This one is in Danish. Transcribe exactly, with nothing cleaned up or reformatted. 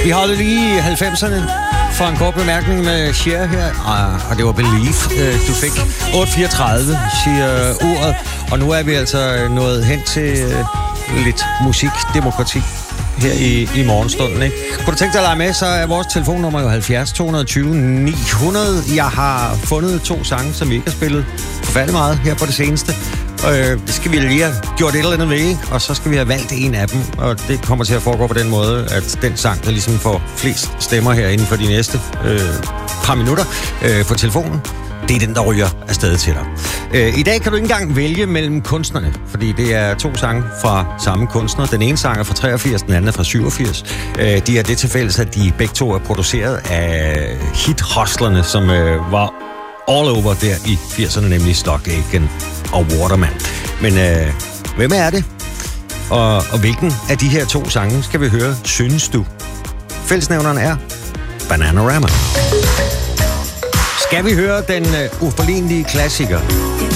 Vi holder lige halvfemserne for en kort bemærkning med Cher her, og det var Believe, du fik. otte fireogtredive siger uret, og nu er vi altså nået hen til lidt musikdemokrati her i, i morgenstunden, ikke? Kunne du tænke dig at lege med, så er vores telefonnummer jo halvfjerds to tyve ni hundrede. Jeg har fundet to sange, som vi ikke har spillet forfærdeligt meget her på det seneste. Øh, det skal vi lige have gjort et eller andet ved, ikke? Og så skal vi have valgt en af dem, og det kommer til at foregå på den måde, at den sang, der ligesom får flest stemmer her inden for de næste øh, par minutter øh, på telefonen, det er den, der ryger afsted til dig. Øh, I dag kan du ikke engang vælge mellem kunstnerne, fordi det er to sange fra samme kunstner. Den ene sang er fra treogfirs, den anden er fra syvogfirs. Øh, de er det til fælles, at de begge to er produceret af hit-hustlerne, som øh, var all over der i firserne, nemlig Stock Aitken og Waterman. Men øh, hvem er det? Og, og hvilken af de her to sange skal vi høre, synes du? Fællesnævneren er Bananarama. Skal vi høre den uh, uforlignelige klassiker